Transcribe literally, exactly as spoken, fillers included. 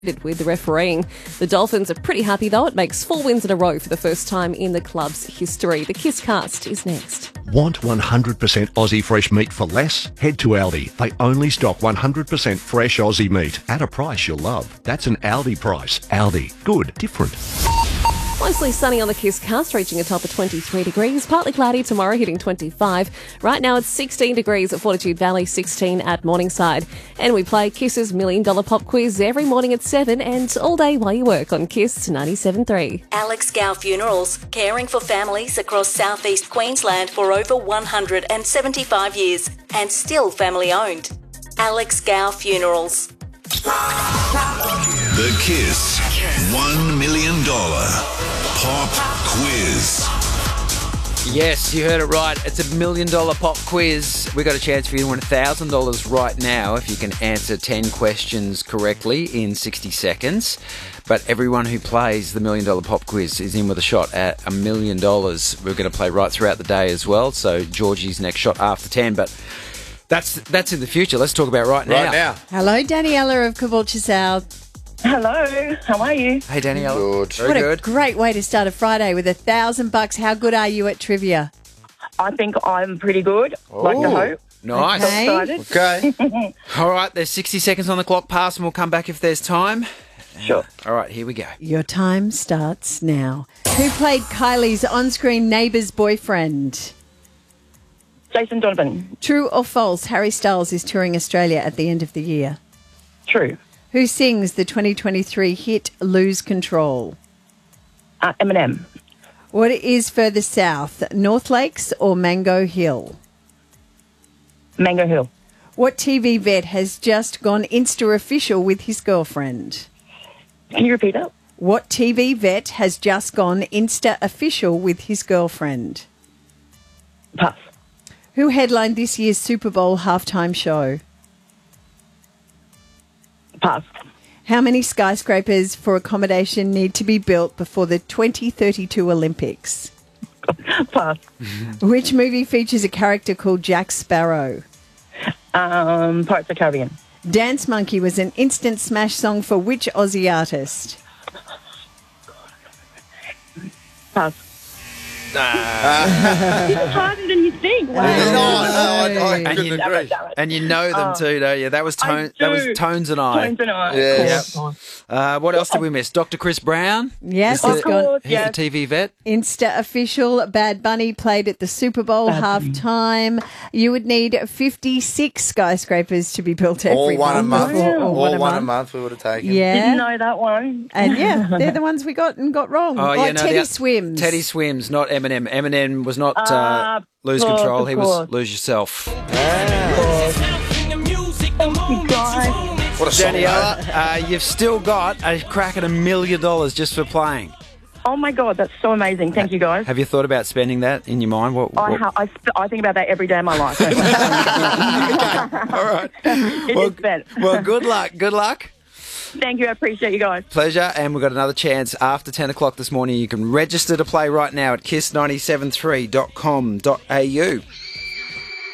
with the refereeing. The Dolphins are pretty happy though. It makes four wins in a row for the first time in the club's history. The Kiss Cast is next. Want one hundred percent Aussie fresh meat for less? Head to Aldi. They only stock one hundred percent fresh Aussie meat at a price you'll love. That's an Aldi price. Aldi. Good. Different. Mostly sunny on the Kiss Cast, reaching a top of twenty-three degrees. Partly cloudy tomorrow, hitting twenty-five. Right now it's sixteen degrees at Fortitude Valley, sixteen at Morningside. And we play Kiss's Million Dollar Pop Quiz every morning at seven and all day while you work on Kiss ninety-seven point three. Alex Gow Funerals, caring for families across southeast Queensland for over one hundred seventy-five years and still family owned. Alex Gow Funerals. The Kiss one million dollars Pop Quiz. Yes, you heard it right. It's a million dollar pop quiz. We've got a chance for you to win one thousand dollars right now if you can answer ten questions correctly in sixty seconds. But everyone who plays the million dollar pop quiz is in with a shot at a million dollars. We're going to play right throughout the day as well. So Georgie's next shot after ten. But that's that's in the future. Let's talk about right now. Right now. Hello, Daniela of Caboolture South. Hello, how are you? Hey, Daniela. Good. Very what good. a great way to start a Friday with a thousand bucks. How good are you at trivia? I think I'm pretty good, like to Ooh. hope. Nice. Okay. Excited. Okay. All right, there's sixty seconds on the clock. Pass and we'll come back if there's time. Sure. All right, here we go. Your time starts now. Who played Kylie's on-screen neighbour's boyfriend? Jason Donovan, True or false, Harry Styles is touring Australia at the end of the year? true. Who sings the twenty twenty-three hit Lose Control? Uh, Eminem, What is further south, North Lakes or Mango Hill? Mango Hill. What T V vet has just gone Insta official with his girlfriend? Can you repeat that? What T V vet has just gone Insta official with his girlfriend? Pass. Who headlined this year's Super Bowl halftime show? Pass. How many skyscrapers for accommodation need to be built before the twenty thirty-two Olympics? Pass. Which movie features a character called Jack Sparrow? Um, Pirates of the Caribbean. Dance Monkey was an instant smash song for which Aussie artist? Pass. This is harder than you think. Wow. No, no, I, I And couldn't you- agree. Damn it. And you know them too, don't you? That was I tone. That was do. Tones and I. Tones and I. Yes. Cool. Uh, what else did we miss? Doctor Chris Brown. Yes, Is the- it's gone. course, He's yes. the T V vet. Insta official, Bad Bunny played at the Super Bowl Bad Bunny. halftime. You would need fifty-six skyscrapers to be built every All one a month. before- All or one a month we would have taken. Yeah. Didn't know that one. And yeah, they're the ones we got and got wrong. Oh, Oh, yeah, no, Teddy the- Swims. Teddy Swims, not Eminem. Eminem was not uh, Ah, Lose of course, Control. of He was course. Lose Yourself. Oh, God. What a song. Daniela, uh, you've still got a crack at a million dollars just for playing. Oh, my God, that's so amazing. Thank you, guys. Have you thought about spending that in your mind? What, I, what- ha- I, sp- I think about that every day of my life. All right. It well, is spent. well, good luck. Good luck. Thank you. I appreciate you guys. Pleasure. And we've got another chance after ten o'clock this morning. You can register to play right now at kiss nine seven three dot com dot a u.